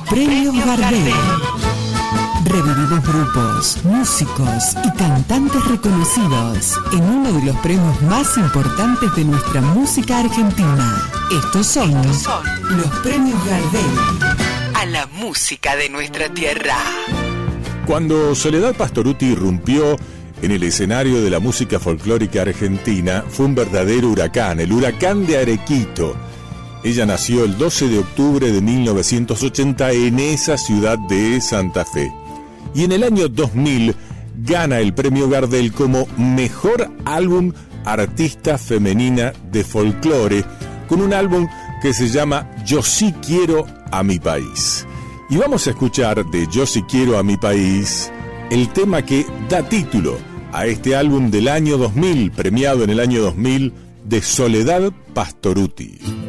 Premios Gardel. Revivimos grupos, músicos y cantantes reconocidos en uno de los premios más importantes de nuestra música argentina. Estos son los Premios Gardel a la música de nuestra tierra. Cuando Soledad Pastorutti irrumpió en el escenario de la música folclórica argentina, fue un verdadero huracán, el huracán de Arequito. Ella nació el 12 de octubre de 1980 en esa ciudad de Santa Fe. Y en el año 2000 gana el premio Gardel como Mejor Álbum Artista Femenina de Folclore, con un álbum que se llama Yo sí quiero a mi país. Y vamos a escuchar de Yo sí quiero a mi país el tema que da título a este álbum del año 2000, premiado en el año 2000, de Soledad Pastorutti.